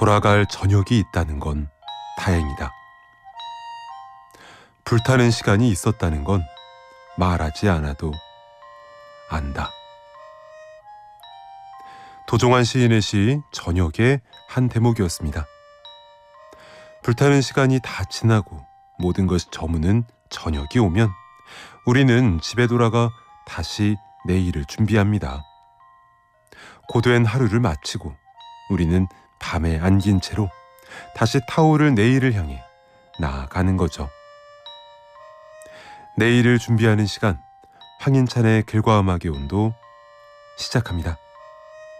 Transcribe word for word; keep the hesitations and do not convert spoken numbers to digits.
돌아갈 저녁이 있다는 건 다행이다. 불타는 시간이 있었다는 건 말하지 않아도 안다. 도종환 시인의 시 저녁의 한 대목이었습니다. 불타는 시간이 다 지나고 모든 것이 저무는 저녁이 오면 우리는 집에 돌아가 다시 내일을 준비합니다. 고된 하루를 마치고 우리는 밤에 안긴 채로 다시 타오를 내일을 향해 나아가는 거죠. 내일을 준비하는 시간, 황인찬의 글과 음악의 온도 시작합니다.